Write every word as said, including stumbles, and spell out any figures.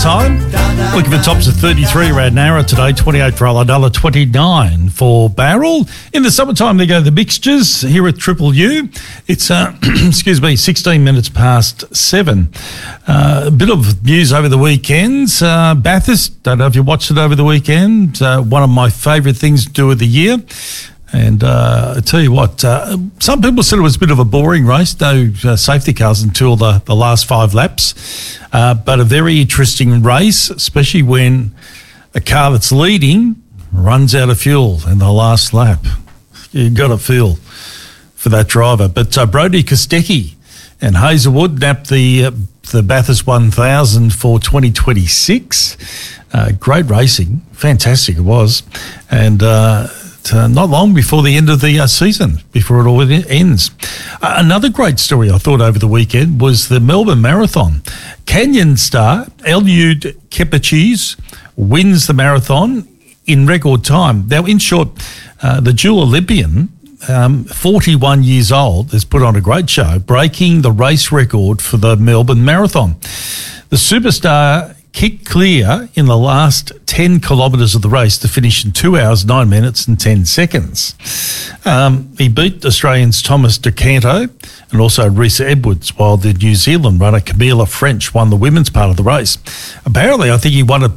summertime. Looking for tops of thirty-three around Narra today, twenty-eight for Ulladulla, twenty-nine for Bowral. In the summertime, they go the mixtures here at Triple U. It's, uh, excuse me, sixteen minutes past seven. Uh, a bit of news over the weekends. Uh, Bathurst, don't know if you watched it over the weekend. Uh, one of my favourite things to do of the year. And uh, I tell you what, uh, some people said it was a bit of a boring race, no uh, safety cars until the, the last five laps. Uh, but a very interesting race, especially when a car that's leading runs out of fuel in the last lap. You've got to feel for that driver. But uh, Brody Kostecki and Hazelwood napped the, uh, the Bathurst one thousand for twenty twenty-six. Uh, great racing. Fantastic it was. And... Uh, Uh, not long before the end of the uh, season, before it all ends. Uh, another great story I thought over the weekend was the Melbourne Marathon. Canyon star Eliud Kipchoge wins the marathon in record time. Now, in short, uh, the dual Olympian, um, forty-one years old, has put on a great show, breaking the race record for the Melbourne Marathon. The superstar kicked clear in the last ten kilometres of the race to finish in two hours, nine minutes and ten seconds. Um, he beat Australians Thomas DeCanto and also Rhys Edwards, while the New Zealand runner Camilla French won the women's part of the race. Apparently, I think he won it